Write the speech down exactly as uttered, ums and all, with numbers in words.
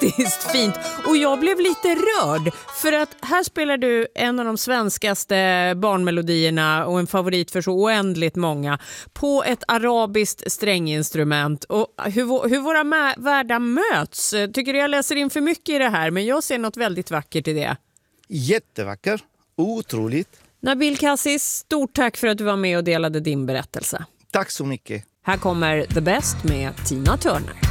fantastiskt fint. Och jag blev lite rörd för att här spelar du en av de svenskaste barnmelodierna och en favorit för så oändligt många på ett arabiskt stränginstrument. Och hur, hur våra mä- världar möts. Tycker du jag läser in för mycket i det här, men jag ser något väldigt vackert i det. Jättevacker, otroligt. Nabil Kassis, stort tack för att du var med och delade din berättelse. Tack så mycket. Här kommer The Best med Tina Turner.